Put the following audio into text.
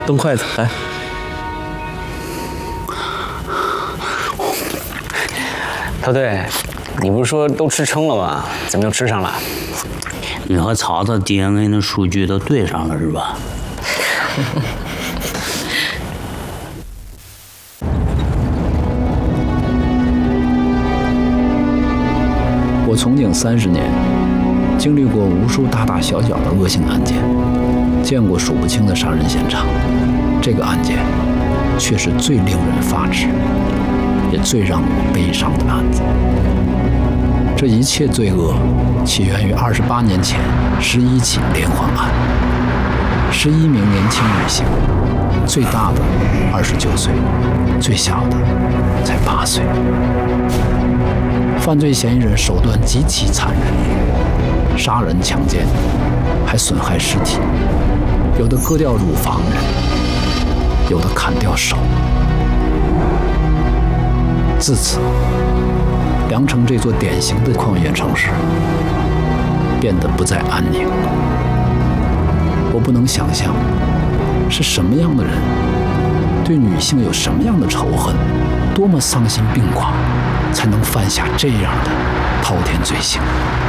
动筷子来。 涛队，你不是说都吃撑了吗？怎么又吃上了？ 你和曹操 DNA 的数据都对上了是吧？ 我从警30年，经历过无数大大小小的恶性案件，见过数不清的杀人现场。这个案件却是最令人发指，也最让我悲伤的案子。这一切罪恶起源于28年前11起连环案，11名年轻女性，最大的29岁，最小的才8岁。犯罪嫌疑人手段极其残忍，杀人、强奸，还损害尸体，有的割掉乳房，有的砍掉手。自此，梁城这座典型的矿业城市变得不再安宁。我不能想象，是什么样的人对女性有什么样的仇恨，多么丧心病狂，才能犯下这样的滔天罪行。